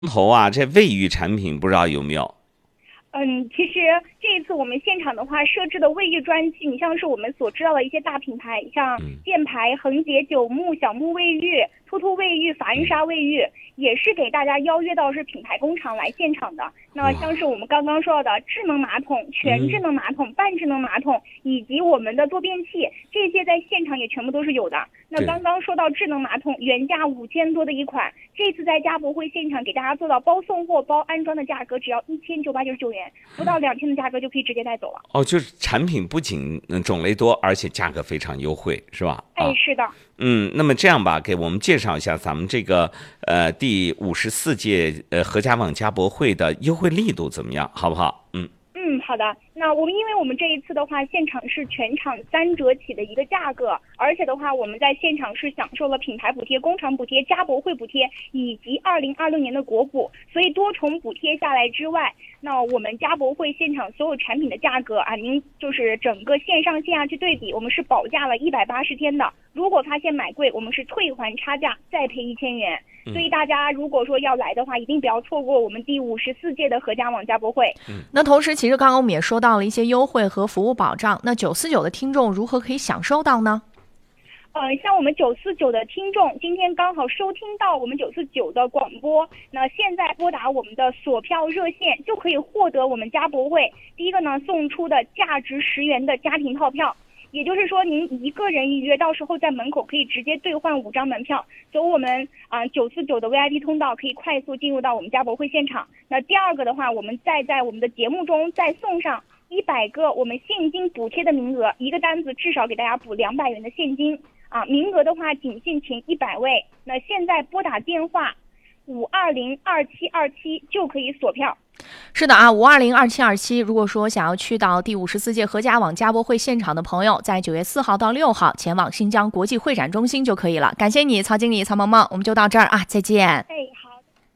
头啊，这卫浴产品不知道有没有？ 其实这一次我们现场的话设置的卫浴专区，你像是我们所知道的一些大品牌，像箭牌、恒洁、九牧、小牧卫浴、兔兔卫浴、法恩莎卫浴，也是给大家邀约到是品牌工厂来现场的。那像是我们刚刚说到的智能马桶、全智能马桶、半智能马桶，以及我们的多便器，这些在现场也全部都是有的。那刚刚说到智能马桶，原价5000多的一款，这次在家博会现场给大家做到包送货、包安装的价格只要1999元，不到2000的价格就可以直接带走了。 哦，就是产品不仅种类多，而且价格非常优惠，是吧？ 是的。 那么这样吧，给我们介绍一下咱们这个第54届合家网家博会的优惠力度怎么样，好不好？ 好的。那因为我们这一次的话，现场是全场3折起的一个价格，而且的话，我们在现场是享受了品牌补贴、工厂补贴、家博会补贴以及2026年的国补，所以多重补贴下来之外，那我们家博会现场所有产品的价格啊，您就是整个线上线下去对比，我们是保价了180天的。如果发现买贵，我们是退还差价，再赔1000元。所以大家如果说要来的话，一定不要错过我们第54届的合家网家博会。 那同时，其实刚刚我们也说到了一些优惠和服务保障，那949的听众如何可以享受到呢？ 像我们949的听众，今天刚好收听到我们949的广播，那现在拨打我们的索票热线，就可以获得我们家博会第一个呢送出的价值10元的家庭套票。也就是说，您一个人预约，到时候在门口可以直接兑换5张门票，走我们949的 VIP 通道，可以快速进入到我们家博会现场。那第二个的话，我们再在我们的节目中再送上100个我们现金补贴的名额，一个单子至少给大家补200元的现金啊，名额的话仅限前100位。那现在拨打电话5202727就可以索票。 是的啊，5202727。如果说想要去到第54届合家网家博会现场的朋友，在9月4号到6号前往新疆国际会展中心就可以了。感谢你，曹经理、曹萌萌，我们就到这儿啊，再见。 好。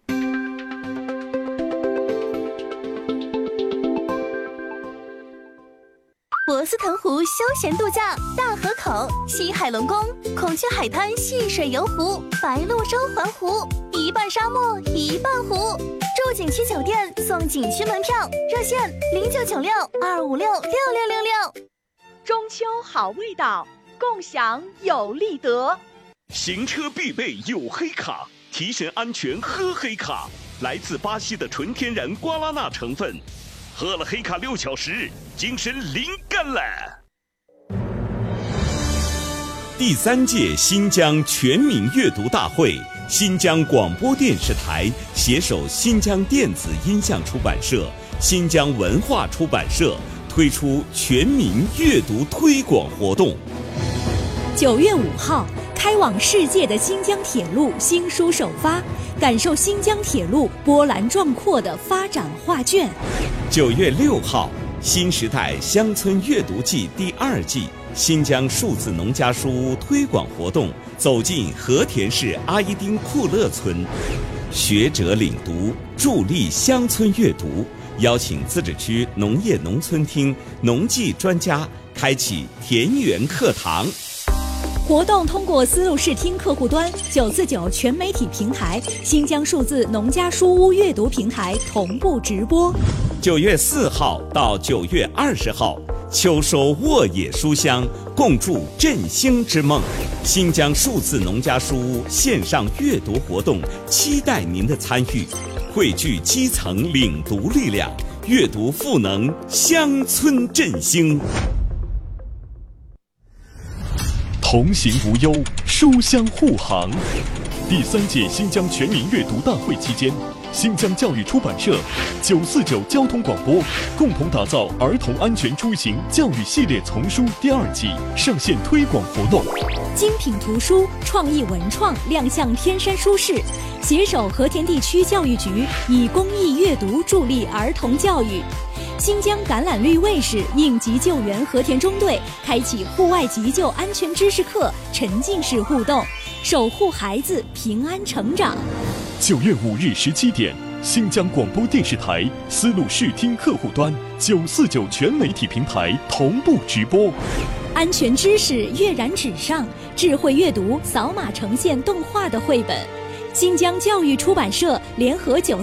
博斯腾湖休闲度假大河口、西海龙宫、孔雀海滩戏水游湖、白鹭洲环湖，一半沙漠一半湖。住景区酒店送景区门票，热线099625666666。 中秋好味道，共享有利得。 行车必备有黑卡，提神安全喝黑卡。来自巴西的纯天然瓜拉纳成分，喝了黑卡6小时，精神灵感了。第3届新疆全民阅读大会，新疆广播电视台携手新疆电子音像出版社、新疆文化出版社推出全民阅读推广活动。 9月5号，开往世界的新疆铁路新书首发，感受新疆铁路波澜壮阔的发展画卷。 9月6号，新时代乡村阅读季第2季新疆数字农家书屋推广活动走进和田市阿依丁库勒村，学者领读，助力乡村阅读，邀请自治区农业农村厅农技专家开启田园课堂。 活动通过丝路视听客户端、949全媒体平台、新疆数字农家书屋阅读平台同步直播。 9月4号到9月20号，秋收沃野书香，共筑振兴之梦。新疆数字农家书屋线上阅读活动，期待您的参与，汇聚基层领读力量，阅读赋能乡村振兴。 同行无忧，书香护航。第3届新疆全民阅读大会期间，新疆教育出版社、949交通广播共同打造儿童安全出行教育系列丛书第2季上线推广活动。 精品图书、创意文创亮相天山书市，携手和田地区教育局，以公益阅读助力儿童教育。新疆橄榄绿卫士应急救援和田中队开启户外急救安全知识课，沉浸式互动，守护孩子平安成长。 9月5日17点，新疆广播电视台丝路视听客户端、949全媒体平台同步直播。 安全知识跃然纸上，智慧阅读扫码呈现动画的绘本。 新疆教育出版社联合